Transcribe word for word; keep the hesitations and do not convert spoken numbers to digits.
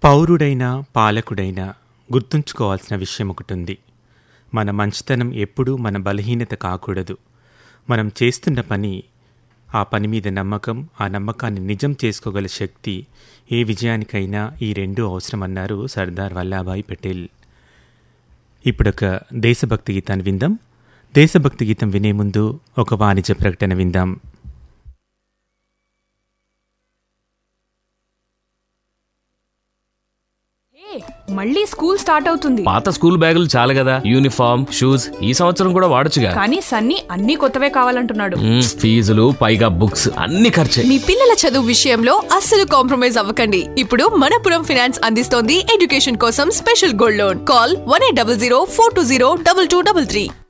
పౌరుడైనా పాలకుడైనా గుర్తుంచుకోవాల్సిన విషయం ఒకటి ఉంది. మన మంచితనం ఎప్పుడూ మన బలహీనత కాకూడదు. మనం చేస్తున్న పని, ఆ పని మీద నమ్మకం, ఆ నమ్మకాన్ని నిజం చేసుకోగల శక్తి ఏ విజయానికైనా ఈ రెండూ అవసరమన్నారు సర్దార్ వల్లభాయ్ పటేల్. ఇప్పుడొక దేశభక్తి గీతాన్ని విందాం. దేశభక్తి గీతం వినే ముందు ఒక వాణిజ్య ప్రకటన విందాం. మళ్ళీ స్కూల్ స్టార్ట్ అవుతుంది. పాత స్కూల్ బ్యాగులు చాలు కదా, యూనిఫామ్, షూస్ ఈ సంవత్సరం కూడా వాడొచ్చుగా. కానీ సన్నీ అన్ని కొత్తవే కావాలంటున్నాడు. ఫీజులు పైగా బుక్స్ అన్ని ఖర్చే. మీ పిల్లల చదువు విషయంలో అస్సలు కాంప్రమైజ్ అవ్వకండి. ఇప్పుడు మనపురం ఫైనాన్స్ అందిస్తోంది ఎడ్యుకేషన్ కోసం special gold loan. Call one eight double zero four two zero double two double three.